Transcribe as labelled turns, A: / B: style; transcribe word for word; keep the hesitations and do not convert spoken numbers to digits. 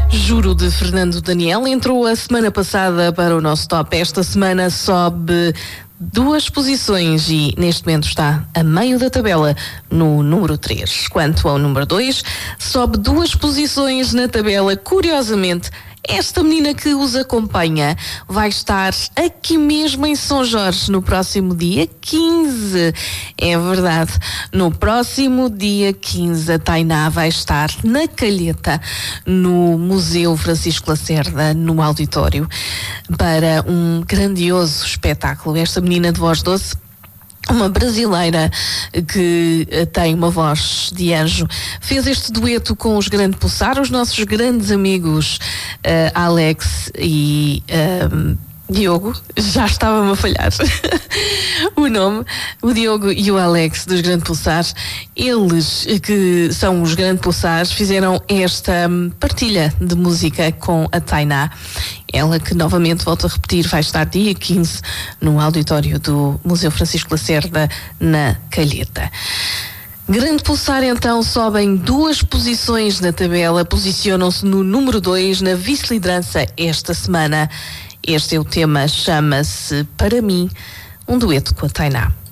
A: Juro, de Fernando Daniel, entrou a semana passada para o nosso top. Esta semana sobe duas posições e neste momento está a meio da tabela no número três. Quanto ao número dois, sobe duas posições na tabela. Curiosamente, esta menina que os acompanha vai estar aqui mesmo em São Jorge no próximo dia quinze. É verdade, no próximo dia quinze a Tainá vai estar na Calheta, no Museu Francisco Lacerda, no auditório, para um grandioso espetáculo. Esta menina de voz doce, uma brasileira que tem uma voz de anjo, fez este dueto com os Grande Pulsar, os nossos grandes amigos uh, Alex e uh, Diogo. Já estava-me a falhar o nome. O Diogo e o Alex dos Grande Pulsar, eles que são os Grande Pulsar, fizeram esta partilha de música com a Tainá. Ela que, novamente, volto a repetir, vai estar dia quinze no auditório do Museu Francisco Lacerda, na Calheta. Grande Pulsar, então, sobem duas posições na tabela, posicionam-se no número dois, na vice-liderança esta semana. Este é o tema, chama-se Para Mim, um dueto com a Tainá.